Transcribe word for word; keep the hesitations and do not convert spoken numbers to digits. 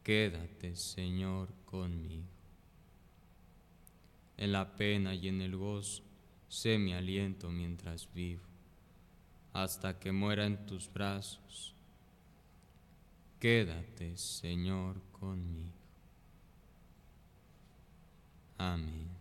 Quédate, Señor, conmigo. En la pena y en el gozo, sé mi aliento mientras vivo, hasta que muera en tus brazos. Quédate, Señor, conmigo. Amén.